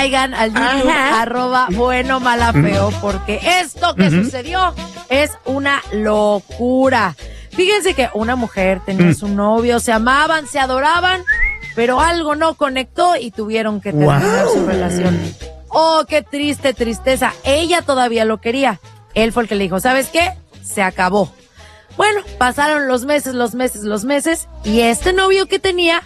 Caigan al YouTube, @bueno-mala-feo, porque esto que sucedió es una locura. Fíjense que una mujer tenía su novio, se amaban, se adoraban, pero algo no conectó y tuvieron que terminar su relación. Oh, qué tristeza. Ella todavía lo quería. Él fue el que le dijo, ¿sabes qué? Se acabó. Bueno, pasaron los meses, y este novio que tenía